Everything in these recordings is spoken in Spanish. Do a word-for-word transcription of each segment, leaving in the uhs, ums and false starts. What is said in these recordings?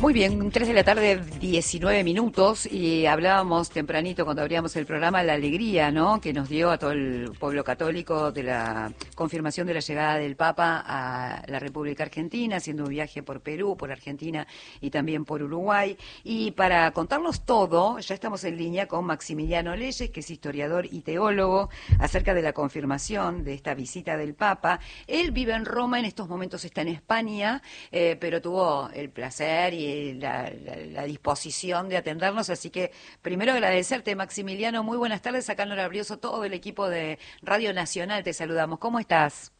Muy bien, tres de la tarde, diecinueve minutos, y hablábamos tempranito cuando abríamos el programa la alegría, ¿no?, que nos dio a todo el pueblo católico de la confirmación de la llegada del Papa a la República Argentina, haciendo un viaje por Perú, por Argentina y también por Uruguay. Y para contarnos todo, ya estamos en línea con Maximiliano Leyes, que es historiador y teólogo, acerca de la confirmación de esta visita del Papa. Él vive en Roma, en estos momentos está en España, eh, pero tuvo el placer y La, la, la disposición de atendernos, así que primero agradecerte, Maximiliano. Muy buenas tardes, acá en Nora Brioso, todo el equipo de Radio Nacional te saludamos. ¿Cómo estás?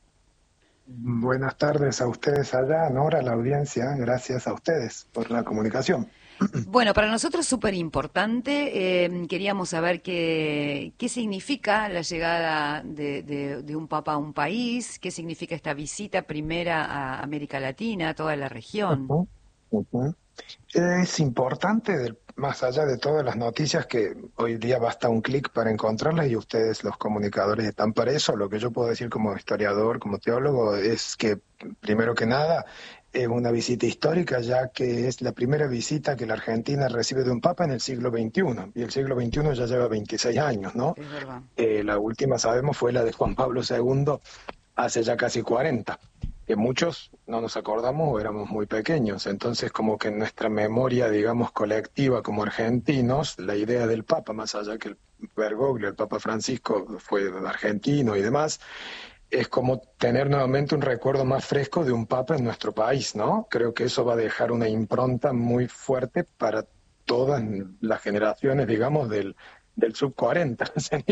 Buenas tardes a ustedes allá, Nora, la audiencia. Gracias a ustedes por la comunicación. Bueno, para nosotros súper importante, eh, queríamos saber qué, qué significa la llegada de, de, de un papa a un país, qué significa esta visita primera a América Latina, a toda la región. Ujú, ujú. Es importante, del- más allá de todas las noticias, que hoy día basta un clic para encontrarlas y ustedes, los comunicadores, están para eso. Lo que yo puedo decir como historiador, como teólogo, es que, primero que nada, es una visita histórica, ya que es la primera visita que la Argentina recibe de un papa en el siglo veintiuno, y el siglo veintiuno ya lleva veintiséis años, ¿no? Es verdad. Eh, la última, sabemos, fue la de Juan Pablo segundo, hace ya casi cuarenta, que muchos no nos acordamos o éramos muy pequeños. Entonces, como que en nuestra memoria, digamos, colectiva como argentinos, la idea del Papa, más allá que el Bergoglio, el Papa Francisco fue argentino y demás, es como tener nuevamente un recuerdo más fresco de un Papa en nuestro país, ¿no? Creo que eso va a dejar una impronta muy fuerte para todas las generaciones, digamos, del, del sub cuarenta.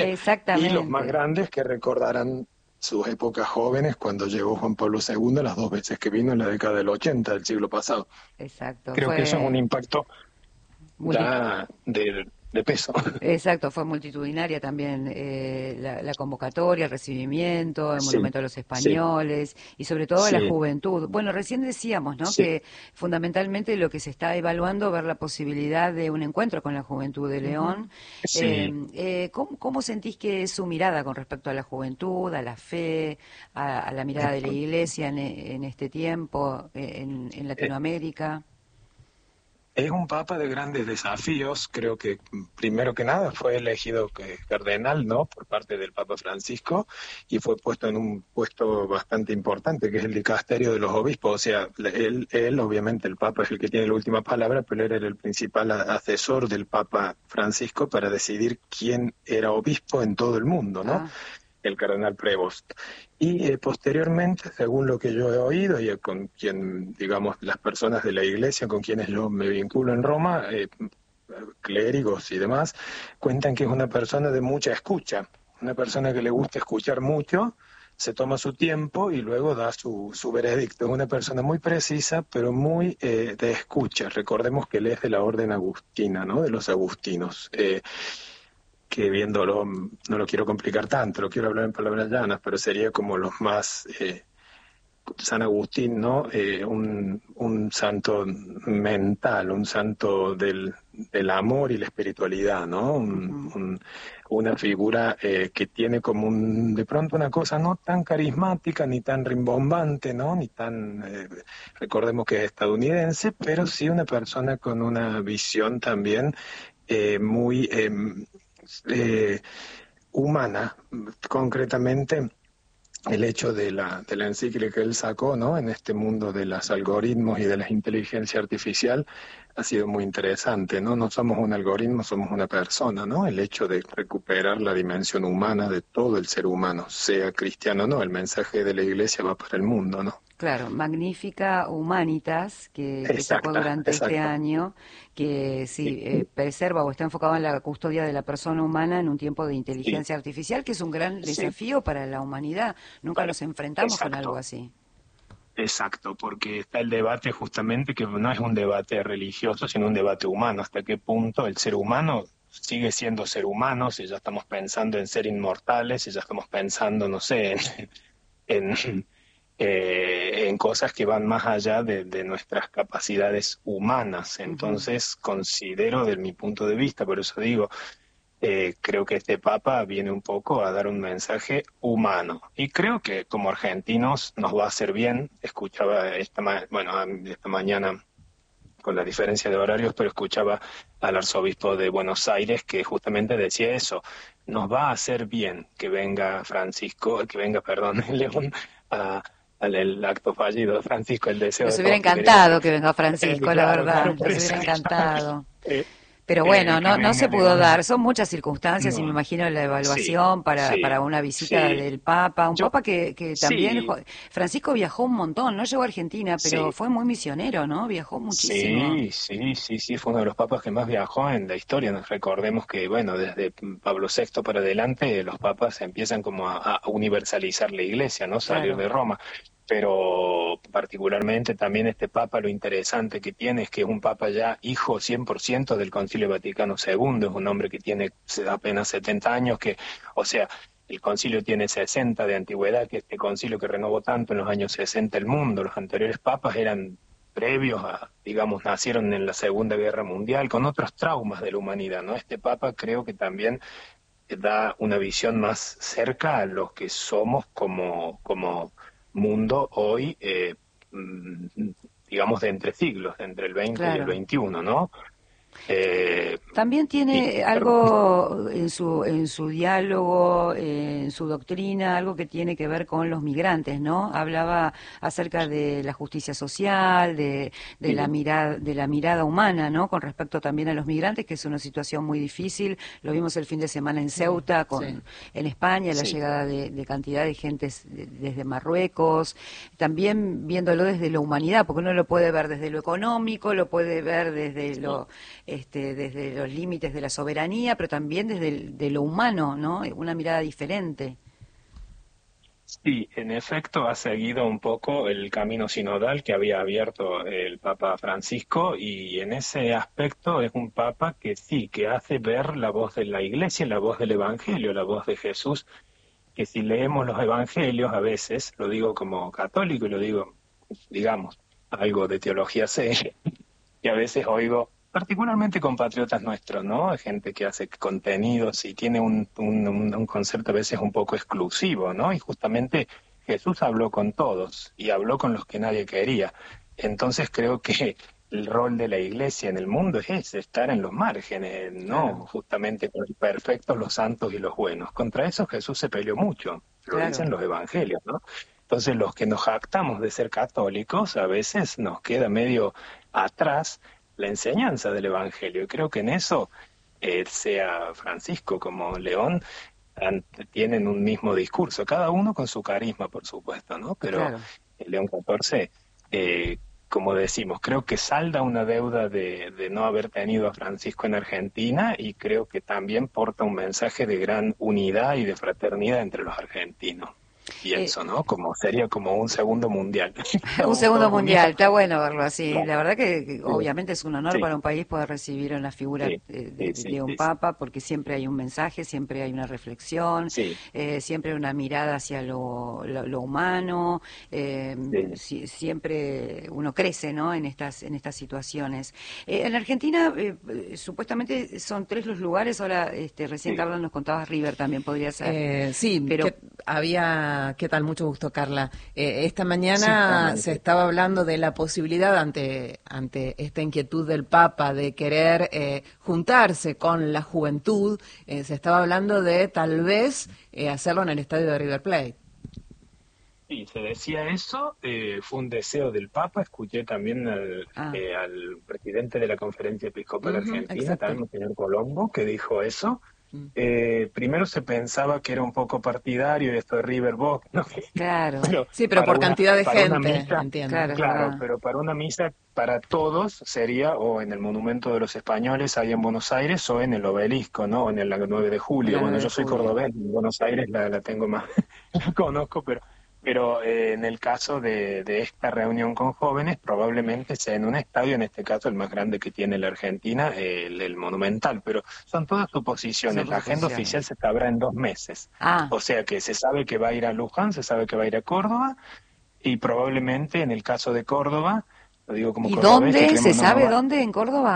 Y los más Exactamente. grandes que recordarán sus épocas jóvenes cuando llegó Juan Pablo segundo, las dos veces que vino en la década del ochenta del siglo pasado. Exacto. Creo que eso es un Fue impacto multi- ya de, de peso. Exacto, fue multitudinaria también eh, la, la convocatoria, el recibimiento, el Sí, monumento a los sí, españoles y sobre todo a la sí, juventud. Bueno, recién decíamos, ¿no?, sí. que fundamentalmente lo que se está evaluando ver la posibilidad de un encuentro con la juventud de Ujú. León. Eh, Sí. eh, ¿cómo, cómo sentís que es su mirada con respecto a la juventud, a la fe, a, a la mirada de la Iglesia en, en este tiempo, eh, en, en Eh, Latinoamérica? Es un papa de grandes desafíos. Creo que primero que nada fue elegido eh, cardenal, ¿no?, por parte del Papa Francisco, y fue puesto en un puesto bastante importante, que es el dicasterio de los obispos. O sea, él, él, obviamente el Papa es el que tiene la última palabra, pero él era el principal a- asesor del Papa Francisco para decidir quién era obispo en todo el mundo, ¿no? Ah, El cardenal Prevost. Y eh, posteriormente, según lo que yo he oído y con quien, digamos, las personas de la iglesia con quienes yo me vinculo en Roma, eh, clérigos y demás, cuentan que es una persona de mucha escucha, una persona que le gusta escuchar mucho, se toma su tiempo y luego da su, su veredicto. Es una persona muy precisa, pero muy eh, de escucha. Recordemos que él es de la orden agustina, ¿no?, de los agustinos. Eh, que viéndolo, no lo quiero complicar tanto, lo quiero hablar en palabras llanas, pero sería como los más, eh, San Agustín, ¿no? Eh, un, un santo mental, un santo del, del amor y la espiritualidad, ¿no? Un, ujú. un, una figura eh, que tiene como un, de pronto una cosa no tan carismática, ni tan rimbombante, ¿no? Ni tan, eh, recordemos que es estadounidense, pero sí una persona con una visión también eh, muy eh, eh, humana. Concretamente, el hecho de la, de la encíclica que él sacó, ¿no?, en este mundo de los algoritmos y de la inteligencia artificial ha sido muy interesante, ¿no? No somos un algoritmo, somos una persona, ¿no? El hecho de recuperar la dimensión humana de todo el ser humano, sea cristiano o no, el mensaje de la iglesia va para el mundo, ¿no? Claro, Magnífica Humanitas, que, que sacó Exacta, durante este exacto. año, que sí, eh, preserva o está enfocado en la custodia de la persona humana en un tiempo de Sí, inteligencia artificial, que es un gran sí, desafío para la humanidad. Nunca para, nos enfrentamos con algo exacto. así. Exacto, porque está el debate justamente que no es un debate religioso, sino un debate humano. ¿Hasta qué punto el ser humano sigue siendo ser humano? Si ya estamos pensando en ser inmortales, si ya estamos pensando, no sé, en, en, eh, en cosas que van más allá de, de nuestras capacidades humanas. Ujú. Entonces, considero, desde mi punto de vista, por eso digo, eh, creo que este Papa viene un poco a dar un mensaje humano y creo que como argentinos nos va a hacer bien. Escuchaba esta, ma bueno, esta mañana con la diferencia de horarios, pero escuchaba al arzobispo de Buenos Aires que justamente decía eso, nos va a hacer bien que venga Francisco, que venga, perdón, León, a, al el acto fallido de Francisco, el deseo Nos de hubiera todos que queríamos encantado que... que venga Eh, Francisco, la claro, verdad, claro, por nos eso, hubiera encantado. eh, Pero eh, bueno, que no no venga se pudo León. dar. Son muchas circunstancias y me No, imagino la sí, evaluación para, para sí, una visita sí. del Papa. Un Yo, Papa que, que también, sí, jo- Francisco viajó un montón, no llegó a Argentina, pero sí. fue muy misionero, ¿no? Viajó muchísimo. Sí, sí, sí, sí, fue uno de los papas que más viajó en la historia. Nos recordemos que, bueno, desde Pablo sexto para adelante, los papas empiezan como a, a universalizar la iglesia, ¿no? Salir Claro. de Roma. Pero particularmente también este papa, lo interesante que tiene es que es un papa ya hijo cien por ciento del Concilio Vaticano segundo, es un hombre que tiene apenas setenta años, que, o sea, el concilio tiene sesenta de antigüedad, que este concilio que renovó tanto en los años sesenta el mundo. Los anteriores papas eran previos a, digamos, nacieron en la Segunda Guerra Mundial, con otros traumas de la humanidad, ¿no? Este Papa creo que también da una visión más cerca a los que somos como, como mundo hoy, eh, mm, digamos, de entre siglos, de entre el veinte y el Claro. veintiuno, ¿no? Eh, También y, tiene perdón. algo en su en su diálogo, eh, en su doctrina, algo que tiene que ver con los migrantes, ¿no? Hablaba acerca de la justicia social, de, de la Sí, mirada de la mirada humana, ¿no? Con respecto también a los migrantes, que es una situación muy difícil. Lo vimos el fin de semana en Mm, Ceuta, sí. con en España, la sí, llegada de, de cantidad de gentes de- desde Marruecos. También viéndolo desde la humanidad, porque uno lo puede ver desde lo económico, lo puede ver desde sí. lo este, desde los límites de la soberanía, pero también desde el- de lo humano, ¿no? Una mirada diferente. Sí, en efecto ha seguido un poco el camino sinodal que había abierto el Papa Francisco y en ese aspecto es un Papa que sí, que hace ver la voz de la Iglesia, la voz del Evangelio, la voz de Jesús, que si leemos los Evangelios a veces, lo digo como católico y lo digo, digamos, algo de teología sé, y a veces oigo, particularmente compatriotas nuestros, ¿no? Gente que hace contenidos y tiene un, un, un- un concepto a veces un poco exclusivo, ¿no? Y justamente Jesús habló con todos y habló con los que nadie quería. Entonces creo que el rol de la iglesia en el mundo es ese, estar en los márgenes, no Claro, justamente con los perfectos, los santos y los buenos. Contra eso Jesús se peleó mucho, lo Claro. dicen los evangelios, ¿no? Entonces los que nos jactamos de ser católicos a veces nos queda medio atrás la enseñanza del Evangelio. Y creo que en eso, eh, sea Francisco como León, han- tienen un mismo discurso, cada uno con su carisma, por supuesto, ¿no? Pero Claro. el León catorce, eh, como decimos, creo que salda una deuda de, de no haber tenido a Francisco en Argentina y creo que también porta un mensaje de gran unidad y de fraternidad entre los argentinos. Eh, Pienso, ¿no? Como sería como un segundo mundial. Un Todos, segundo todos mundial, unidos. está bueno verlo así. Claro. La verdad que, que Sí, obviamente es un honor sí, para un país poder recibir una figura sí, eh, de, sí, de- sí, de un sí, sí. papa, porque siempre hay un mensaje, siempre hay una reflexión, Sí, eh, siempre una mirada hacia lo, lo- lo humano, eh, sí, si- siempre uno crece, ¿no? En estas en estas situaciones. Eh, en Argentina, eh, eh, supuestamente son tres los lugares. Ahora, este, recién sí, Carla nos contaba River también podría ser, Eh, sí, pero que había, ¿qué tal? Mucho gusto, Carla. Eh, esta sí, mañana se realmente. estaba hablando de la posibilidad ante, ante esta inquietud del Papa de querer eh, juntarse con la juventud, eh, se estaba hablando de tal vez eh, hacerlo en el estadio de River Plate. Sí, se decía eso, eh, fue un deseo del Papa, escuché también al, ah, eh, al presidente de la Conferencia Episcopal Ujú, Argentina, exacto. también el señor Colombo, que dijo eso. Mm. Eh, primero se pensaba que era un poco partidario esto de River Boca, ¿no? claro, Pero Sí, pero para por una, cantidad de para una gente, misa, entiendo. claro, es claro, verdad. pero para una misa para todos sería o en el Monumento de los Españoles ahí en Buenos Aires o en el Obelisco, ¿no? O en el nueve de En julio. la Bueno, nueve de yo soy julio. cordobés, en Buenos Aires la, la tengo más, la conozco, pero, pero eh, en el caso de, de esta reunión con jóvenes, probablemente sea en un estadio, en este caso el más grande que tiene la Argentina, eh, el, el Monumental, pero son todas Son suposiciones. La agenda oficial suposiciones. se sabrá en dos meses. Ah, O sea que se sabe que va a ir a Luján, se sabe que va a ir a Córdoba, y probablemente en el caso de Córdoba, lo digo como ¿y cordobés, que dónde? ¿Se creemos no, no sabe va, dónde en Córdoba?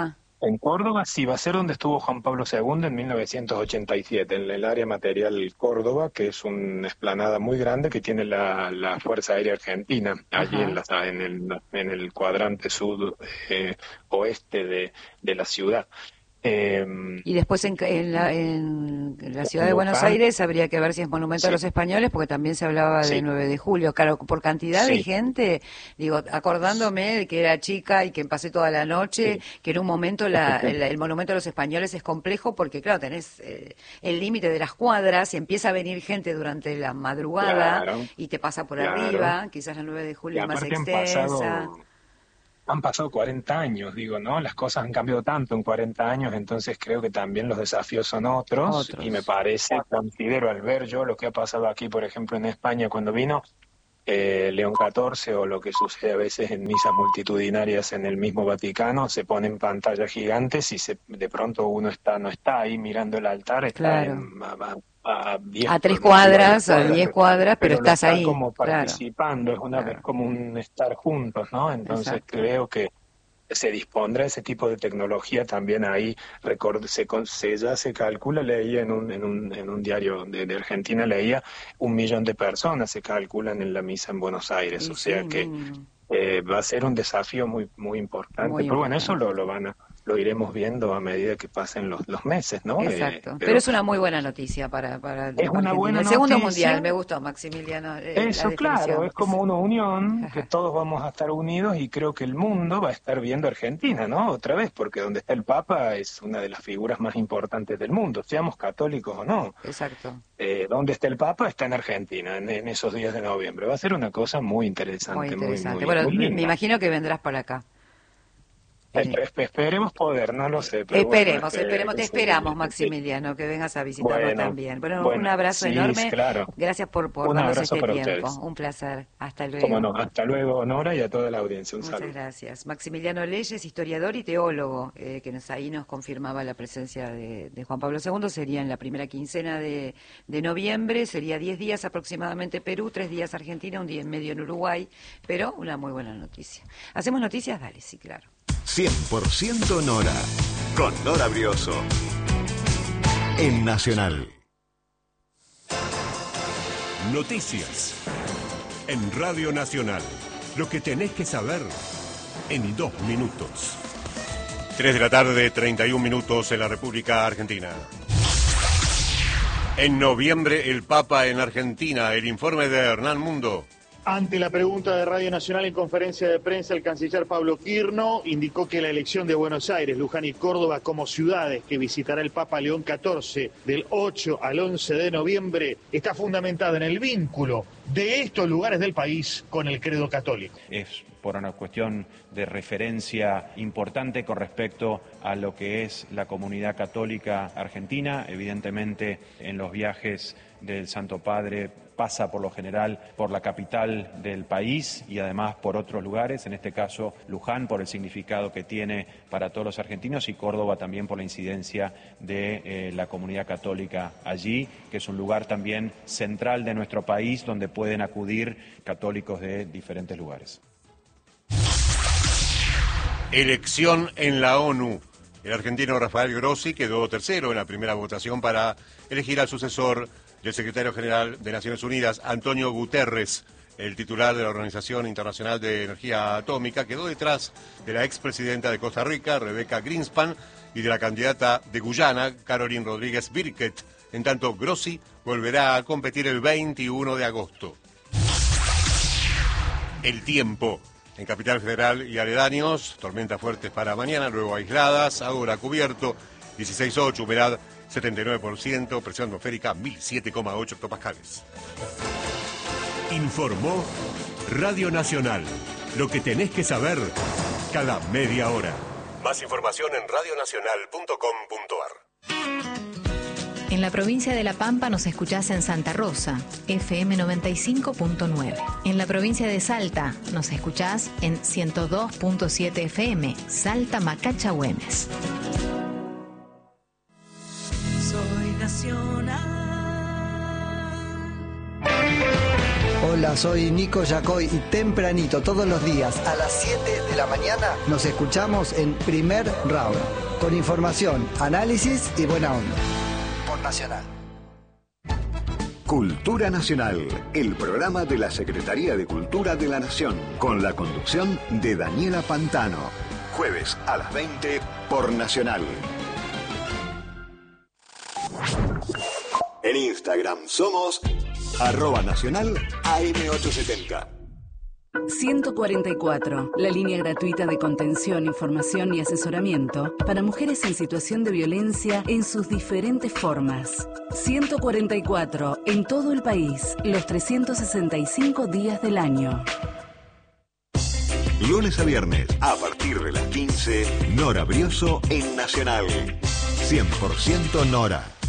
En Córdoba sí, va a ser donde estuvo Juan Pablo segundo en mil novecientos ochenta y siete, en el área material Córdoba, que es una explanada muy grande que tiene la, la Fuerza Aérea Argentina, allí en, la, en, el, en el cuadrante sud eh, oeste de, de la ciudad. Eh, y después en, en, la, en la ciudad en de Buenos Luján, Aires habría que ver si es monumento sí. a los españoles, porque también se hablaba Sí. de nueve de julio. Claro, por cantidad Sí. de gente, digo, acordándome de que era chica y que pasé toda la noche, Sí. que en un momento la, el, el monumento a los españoles es complejo porque, claro, tenés eh, el límite de las cuadras y empieza a venir gente durante la madrugada Claro, y te pasa por claro. arriba, quizás la nueve de julio Y es más aparte han extensa. pasado, han pasado cuarenta años, digo, ¿no? Las cosas han cambiado tanto en cuarenta años, entonces creo que también los desafíos son otros, Otros. y me parece, considero al ver yo lo que ha pasado aquí, por ejemplo, en España cuando vino eh, León catorce, o lo que sucede a veces en misas multitudinarias en el mismo Vaticano, se ponen pantallas gigantes y se, de pronto uno está no está ahí mirando el altar, está Claro. en, a, a, diez, A tres no digo cuadras, a cuadras, diez cuadras, pero, pero lo estás está ahí. como Claro. participando, es una Claro. es como un estar juntos, ¿no? Entonces Exacto. creo que se dispondrá ese tipo de tecnología también ahí. Record, se, se ya se calcula, leía en un en un, en un diario de, de Argentina, leía un millón de personas se calculan en la misa en Buenos Aires, Y o sea sí, que mínimo. eh, va a ser un desafío muy muy importante, Muy pero bueno, eso importante. lo, lo van a lo iremos viendo a medida que pasen los, los meses, ¿no? Exacto. Eh, pero, pero es una muy buena noticia para, para es una Argentina. buena El segundo noticia. mundial, me gustó, Maximiliano. Eh, la Eso, claro, definición. es como una unión, Ajá. que todos vamos a estar unidos, y creo que el mundo va a estar viendo a Argentina, ¿no? Otra vez, porque donde está el Papa es una de las figuras más importantes del mundo, seamos católicos o no. Exacto. Eh, donde está el Papa está en Argentina, en, en esos días de noviembre. Va a ser una cosa muy interesante, Muy interesante. muy, muy, bueno, muy me, linda. me imagino que vendrás para acá. Espe- espe- esperemos poder, no lo sé. Pero Esperemos, bueno, esperemos, eh, te sí, esperamos, sí. Maximiliano, que vengas a visitarnos Bueno, también. Bueno, bueno, un abrazo sí, enorme. claro. Gracias por, por Un darnos abrazo este para tiempo. ustedes. Un placer. Hasta luego. Cómo no, hasta luego, Nora, y a toda la audiencia. Un Muchas saludo. gracias. Maximiliano Leyes, historiador y teólogo, eh, que nos, ahí nos confirmaba la presencia de, de Juan Pablo segundo. Sería en la primera quincena de, de noviembre, sería diez días aproximadamente Perú, tres días Argentina, un día en medio en Uruguay, pero una muy buena noticia. ¿Hacemos noticias? Dale, sí, claro. cien por ciento Nora, con Nora Brioso, en Nacional. Noticias en Radio Nacional. Lo que tenés que saber en dos minutos. Tres de la tarde, treinta y un minutos en la República Argentina. En noviembre, el Papa en Argentina. El informe de Hernán Mundo. Ante la pregunta de Radio Nacional en conferencia de prensa, el canciller Pablo Quirno indicó que la elección de Buenos Aires, Luján y Córdoba como ciudades que visitará el Papa León catorce del ocho al once de noviembre está fundamentada en el vínculo de estos lugares del país con el credo católico. Es por una cuestión de referencia importante con respecto a lo que es la comunidad católica argentina. Evidentemente, en los viajes del Santo Padre pasa por lo general por la capital del país y además por otros lugares, en este caso Luján por el significado que tiene para todos los argentinos y Córdoba también por la incidencia de eh, la comunidad católica allí, que es un lugar también central de nuestro país donde pueden acudir católicos de diferentes lugares. Elección en la ONU. El argentino Rafael Grossi quedó tercero en la primera votación para elegir al sucesor del secretario general de Naciones Unidas, Antonio Guterres. El titular de la Organización Internacional de Energía Atómica quedó detrás de la expresidenta de Costa Rica, Rebeca Greenspan, y de la candidata de Guyana, Caroline Rodríguez Birket. En tanto, Grossi volverá a competir el veintiuno de agosto. El tiempo. En Capital Federal y aledaños, tormentas fuertes para mañana, luego aisladas, ahora cubierto, dieciséis coma ocho, humedad setenta y nueve por ciento, presión atmosférica mil siete coma ocho hectopascales. Informó Radio Nacional. Lo que tenés que saber cada media hora. Más información en radionacional punto com punto ar. En la provincia de La Pampa nos escuchás en Santa Rosa, F M noventa y cinco punto nueve. En la provincia de Salta nos escuchás en ciento dos punto siete F M, Salta Macacha Güemes. Soy nacional. Hola, soy Nico Yacoy y tempranito todos los días a las siete de la mañana nos escuchamos en Primer Round. con información, análisis y buena onda. Por Nacional. Cultura Nacional, el programa de la Secretaría de Cultura de la Nación, con la conducción de Daniela Pantano. Jueves a las veinte por Nacional. En Instagram somos arroba nacional A M ochocientos setenta. ciento cuarenta y cuatro, la línea gratuita de contención, información y asesoramiento para mujeres en situación de violencia en sus diferentes formas. ciento cuarenta y cuatro, en todo el país, los trescientos sesenta y cinco días del año. Lunes a viernes, a partir de las quince, Nora Brioso en Nacional. cien por ciento Nora.